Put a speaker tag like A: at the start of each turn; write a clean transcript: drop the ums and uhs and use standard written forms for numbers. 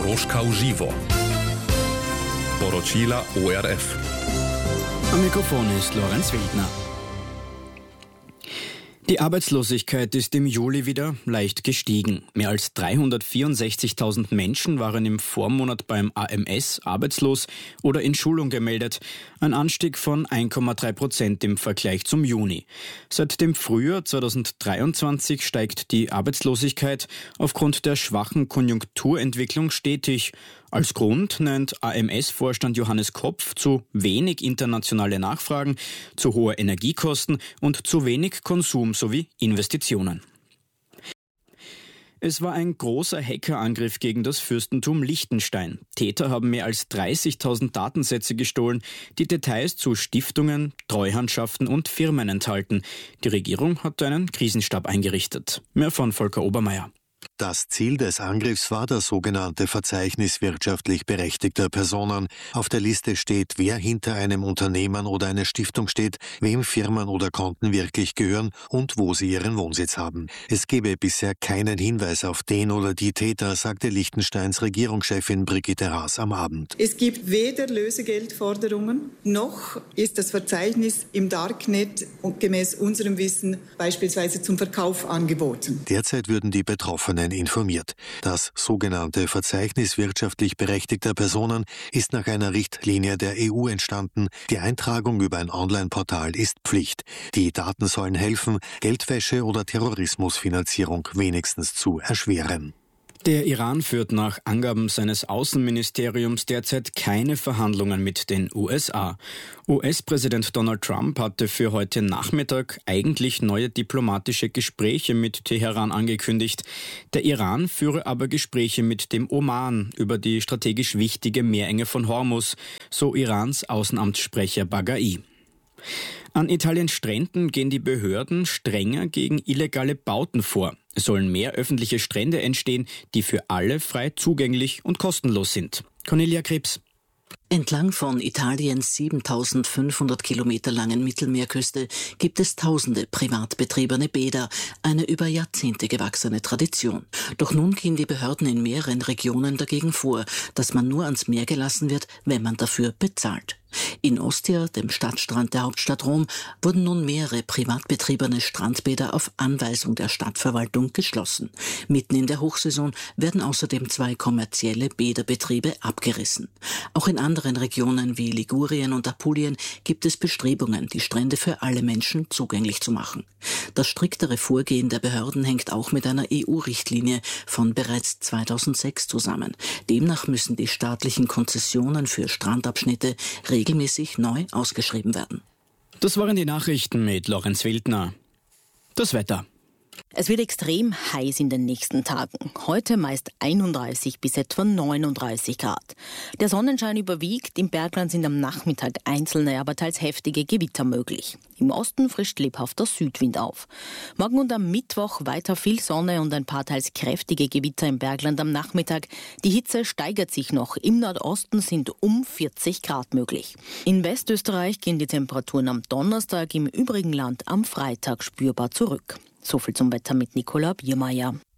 A: Troška v živo. Poročila ORF.
B: Am Mikrofon ist Lorenz Wildner. Die Arbeitslosigkeit ist im Juli wieder leicht gestiegen. Mehr als 364.000 Menschen waren im Vormonat beim AMS arbeitslos oder in Schulung gemeldet. Ein Anstieg von 1,3% im Vergleich zum Juni. Seit dem Frühjahr 2023 steigt die Arbeitslosigkeit aufgrund der schwachen Konjunkturentwicklung stetig. Als Grund nennt AMS-Vorstand Johannes Kopf zu wenig internationale Nachfragen, zu hohe Energiekosten und zu wenig Konsum sowie Investitionen. Es war ein großer Hackerangriff gegen das Fürstentum Liechtenstein. Täter haben mehr als 30.000 Datensätze gestohlen, die Details zu Stiftungen, Treuhandschaften und Firmen enthalten. Die Regierung hat einen Krisenstab eingerichtet. Mehr von Volker Obermeier.
C: Das Ziel des Angriffs war das sogenannte Verzeichnis wirtschaftlich berechtigter Personen. Auf der Liste steht, wer hinter einem Unternehmen oder einer Stiftung steht, wem Firmen oder Konten wirklich gehören und wo sie ihren Wohnsitz haben. Es gebe bisher keinen Hinweis auf den oder die Täter, sagte Liechtensteins Regierungschefin Brigitte Haas am Abend.
D: Es gibt weder Lösegeldforderungen, noch ist das Verzeichnis im Darknet und gemäß unserem Wissen beispielsweise zum Verkauf angeboten.
C: Derzeit würden die Betroffenen informiert. Das sogenannte Verzeichnis wirtschaftlich berechtigter Personen ist nach einer Richtlinie der EU entstanden. Die Eintragung über ein Online-Portal ist Pflicht. Die Daten sollen helfen, Geldwäsche oder Terrorismusfinanzierung wenigstens zu erschweren.
B: Der Iran führt nach Angaben seines Außenministeriums derzeit keine Verhandlungen mit den USA. US-Präsident Donald Trump hatte für heute Nachmittag eigentlich neue diplomatische Gespräche mit Teheran angekündigt. Der Iran führe aber Gespräche mit dem Oman über die strategisch wichtige Meerenge von Hormuz, so Irans Außenamtssprecher Baghai. An Italiens Stränden gehen die Behörden strenger gegen illegale Bauten vor. Es sollen mehr öffentliche Strände entstehen, die für alle frei zugänglich und kostenlos sind. Cornelia Krebs.
E: Entlang von Italiens 7.500 Kilometer langen Mittelmeerküste gibt es tausende privat betriebene Bäder, eine über Jahrzehnte gewachsene Tradition. Doch nun gehen die Behörden in mehreren Regionen dagegen vor, dass man nur ans Meer gelassen wird, wenn man dafür bezahlt. In Ostia, dem Stadtstrand der Hauptstadt Rom, wurden nun mehrere privat betriebene Strandbäder auf Anweisung der Stadtverwaltung geschlossen. Mitten in der Hochsaison werden außerdem 2 kommerzielle Bäderbetriebe abgerissen. Auch in anderen Regionen wie Ligurien und Apulien gibt es Bestrebungen, die Strände für alle Menschen zugänglich zu machen. Das striktere Vorgehen der Behörden hängt auch mit einer EU-Richtlinie von bereits 2006 zusammen. Demnach müssen die staatlichen Konzessionen für Strandabschnitte regelmäßig neu ausgeschrieben werden.
B: Das waren die Nachrichten mit Lorenz Wildner. Das Wetter.
F: Es wird extrem heiß in den nächsten Tagen. Heute meist 31 bis etwa 39 Grad. Der Sonnenschein überwiegt. Im Bergland sind am Nachmittag einzelne, aber teils heftige Gewitter möglich. Im Osten frischt lebhafter Südwind auf. Morgen und am Mittwoch weiter viel Sonne und ein paar teils kräftige Gewitter im Bergland am Nachmittag. Die Hitze steigert sich noch. Im Nordosten sind um 40 Grad möglich. In Westösterreich gehen die Temperaturen am Donnerstag, im übrigen Land am Freitag spürbar zurück. So viel zum Wetter mit Nicola Biermeier.